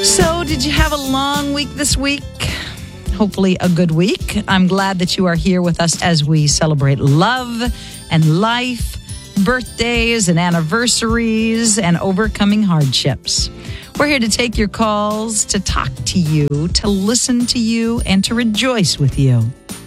So, did you have a long week this week? Hopefully a good week. I'm glad that you are here with us as we celebrate love and life, birthdays and anniversaries, and overcoming hardships. We're here to take your calls, to talk to you, to listen to you, and to rejoice with you.